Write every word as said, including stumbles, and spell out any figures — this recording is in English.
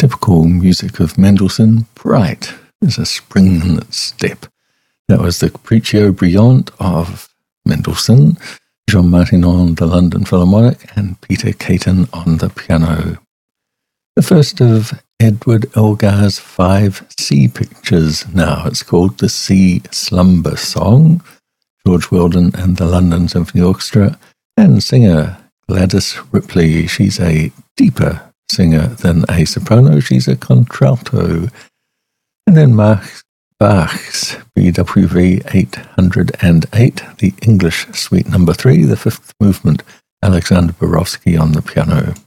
typical music of Mendelssohn, bright as a spring in its step. That was the Capriccio Brillante of Mendelssohn, Jean Martin on the London Philharmonic, and Peter Caton on the piano. The first of Edward Elgar's five sea pictures now. It's called The Sea Slumber Song. George Weldon and the London Symphony Orchestra, and singer Gladys Ripley. She's a deeper singer than a soprano. She's a contralto. And then Bach, Bach's B W V eight hundred eight, the English Suite Number three, the fifth movement, Alexander Borowski on the piano.